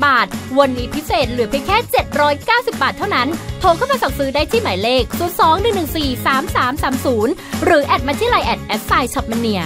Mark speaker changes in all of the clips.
Speaker 1: บาทวันนี้พิเศษเหลือเพียงแค่790 บาทเท่านั้นโทรเข้ามาสั่งซื้อได้ที่หมายเลข02-114-3330หรือแอดมาที่ไลน์@@shopmania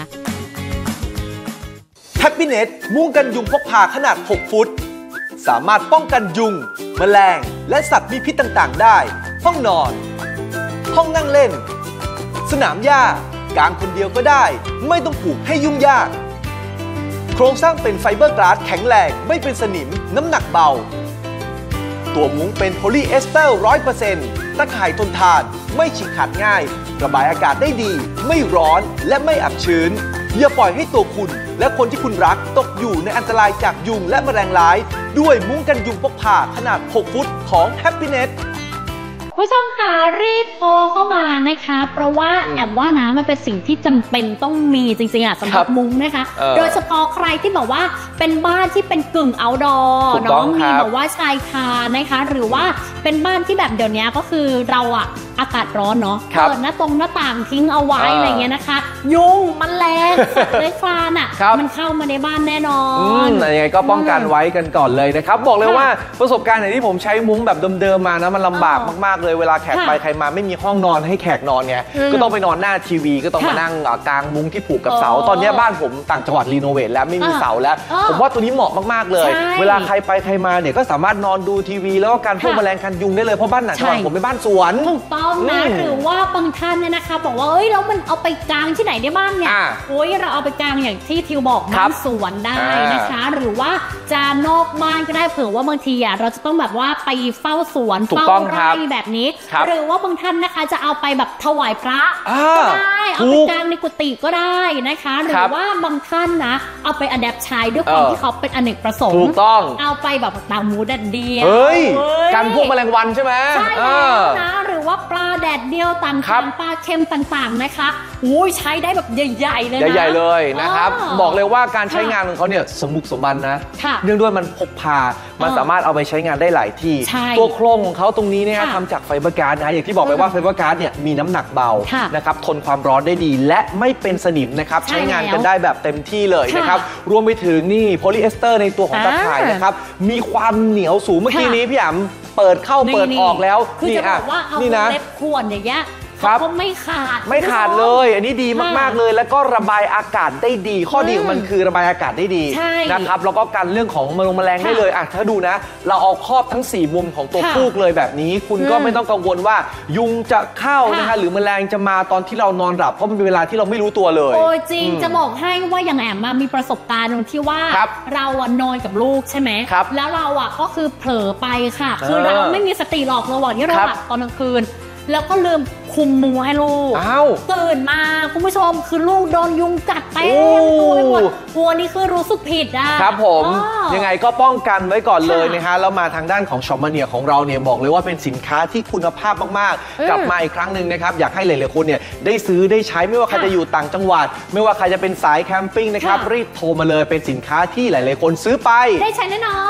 Speaker 2: Happiness มุ้งกันยุงพกพาขนาด6ฟุตสามารถป้องกันยุงแมลงและสัตว์มีพิษต่างๆได้ห้องนอนห้องนั่งเล่นสนามหญ้ากางคนเดียวก็ได้ไม่ต้องผูกให้ยุ่งยากโครงสร้างเป็นไฟเบอร์กลาสแข็งแรงไม่เป็นสนิมน้ำหนักเบาตัวมุ้งเป็นโพลีเอสเตอร์ 100% ตะข่ายทนทานไม่ฉีกขาดง่ายระบายอากาศได้ดีไม่ร้อนและไม่อับชื้นอย่าปล่อยให้ตัวคุณและคนที่คุณรักตกอยู่ในอันตรายจากยุงและแมลงร้ายด้วยมุ้งกันยุงพกพาขนาด6ฟุตของ Happiness
Speaker 1: ผู้ชมค่ะรีบโทรเข้ามานะคะเพราะว่าแอบว่านะมันเป็นสิ่งที่จำเป็นต้องมีจริงๆสำหรับมุ้งนะคะโดยเฉพาะใครที่บอกว่าเป็นบ้านที่เป็นกึ่งเอาท์ดอร์น้องมีบอกว่าชายคานะคะหรือว่าเป็นบ้านที่แบบเดี๋ยวนี้ก็คือเราอากาศร้อนเนาะเปิดหน้าต่างทิ้งเอาไว้อะไรเงี้ยนะคะยุงแมลงสัตว์เลื้อยคลานมันเข้ามาในบ้านแน่นอน
Speaker 3: ยังไงก็ป้องกันไว้กันก่อนเลยนะครับบอกเลยว่าประสบการณ์ไหนที่ผมใช้มุ้งแบบเดิมๆมานะมันลำบากมากๆเลยเวลาแขกไปใครมาไม่มีห้องนอนให้แขกนอนไงก็ต้องไปนอนหน้าทีวีก็ต้องมานั่งกางมุ้งที่ผูกกับเสาตอนนี้บ้านผมต่างจังหวัดรีโนเวทแล้วไม่มีเสาแล้วผมว่าตัวนี้เหมาะมากๆเลยเวลาใครไปใครมาเนี่ยก็สามารถนอนดูทีวีแล้วก็การพวกแมลงกันยุงได้เลยเพราะบ้านหนังจังหวัดผมเป็นบ้านสวน
Speaker 1: ถูกต้องนะหรือว่าบางท่านเนี่ยนะคะบอกว่าแล้วมันเอาไปกางที่ไหนได้บ้างเนี่ยเราเอาไปกางอย่างที่ทิวบอกบ้านสวนได้นะคะหรือว่าจะนอกบ้านก็ได้เผื่อว่าบางทีเราจะต้องแบบว่าไปเฝ้าสวนเฝ้าไร่แบบนี้หรือว่าบางท่านนะคะจะเอาไปแบบถวายพระก็ได้เอาไปกางในกุฏิก็ได้นะคะหรือว่าบางท่านนะเอาไปอะแดปใช้ด้วยความที่เขาเป็นอเนกประสงค์เอาไปแบบตามหมูแดดเดียว
Speaker 3: กันพวกแมลงวันใช่ไหม
Speaker 1: ใช่แล้วนะหรือว่าปลาแดดเดียวต่างๆปลาเค็มต่างๆนะคะใช้ได้แบบใหญ่ๆเลยนะ
Speaker 3: ใหญ่ๆเลยนะครับบอกเลยว่าการใช้งานของเขาเนี่ยสมบุกสมบันนะเนื่องด้วยมันพกพามันสามารถเอาไปใช้งานได้หลายที่ตัวโครงของเขาตรงนี้เนี่ยทำจากไฟเบอร์การ์ดนะอย่างที่บอกไปว่าไฟเบอร์การ์ดเนี่ยมีน้ำหนักเบานะครับทนความร้อนได้ดีและไม่เป็นสนิมนะครับใช้งานกันได้แบบเต็มที่เลยนะครับรวมไปถึงนี่โพลีเอสเตอร์ในตัวของตะข่ายนะครับมีความเหนียวสูงเมื่อกี้นี้พี่อ๋ำเปิดเข้าเปิดออกแล้ว
Speaker 1: นี่นี่นะเล็บขวนอย่างเงี้ยก็ไม่ขา
Speaker 3: ดเลยอันนี้ดีมากๆเลยแล้วก็ระบายอากาศได้ดีข้อดีของมันคือระบายอากาศได้ดีนะครับแล้วก็กันเรื่องของแมลงได้เลยถ้าดูนะเราเอาครอบทั้ง4มุมของตัวฟูกเลยแบบนี้คุณก็ไม่ต้องกังวลว่ายุงจะเข้านะคะหรือแมลงจะมาตอนที่เรานอนหลับเพราะมันเป็นเวลาที่เราไม่รู้ตัวเลย
Speaker 1: โอ้จริงจะบอกให้ว่าอย่างแอมมีประสบการณ์ตรงที่ว่าเรานอนกับลูกใช่ไหมแล้วเราก็คือเผลอไปค่ะคือเราไม่มีสติหรอกระหว่างที่เราหลับตอนกลางคืนแล้วก็ลืมคุมมุ้งให้ลูกตื่นมาคุณผู้ชมคือลูกโดนยุงกัดเต็มตัวไปหมดกลัวนี่คือรู้สึกผิด
Speaker 3: ครับผมยังไงก็ป้องกันไว้ก่อนเลยนะฮะแล้วมาทางด้านของช็อปมาเนียของเราเนี่ยบอกเลยว่าเป็นสินค้าที่คุณภาพมากๆกลับมาอีกครั้งหนึ่งนะครับอยากให้หลายๆคนเนี่ยได้ซื้อได้ใช้ไม่ว่าใครจะอยู่ต่างจังหวัดไม่ว่าใครจะเป็นสายแคมปิ้งนะครับรีบโทรมาเลยเป็นสินค้าที่หลายๆคนซื้อไป
Speaker 1: ได้ใช้แน่นอน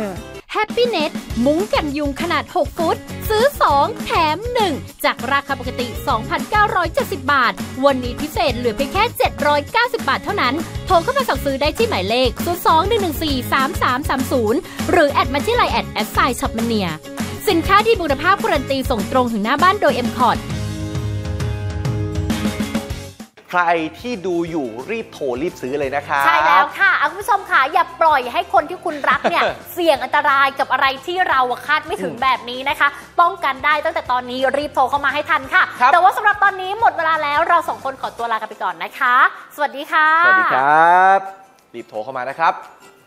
Speaker 1: Happiness มุ้งกันยุงขนาด6ฟุตซื้อ2แถม1จากราคาปกติ 2,970 บาทวันนี้พิเศษเหลือเพียงแค่790 บาทเท่านั้นโทรเข้ามาสั่งซื้อได้ที่หมายเลข02-114-3330หรือแอดมาที่ไลน์@shopmania สินค้าดีคุณภาพการันตีส่งตรงถึงหน้าบ้านโดย M-Cort
Speaker 3: ใครที่ดูอยู่รีบโทรรีบซื้อเลยนะคะ
Speaker 1: ใช่แล้วค่ะคุณผู้ชมค่ะอย่าปล่อยให้คนที่คุณรักเนี่ย เสี่ยงอันตรายกับอะไรที่เราคาดไม่ถึงแบบนี้นะคะป้องกันได้ตั้งแต่ตอนนี้รีบโทรเข้ามาให้ทันค่ะแต่ว่าสำหรับตอนนี้หมดเวลาแล้วเรา2คนขอตัวลากันไปก่อนนะคะสวัสดีค่ะ
Speaker 3: สวัสดีครับรีบโทรเข้ามานะครับ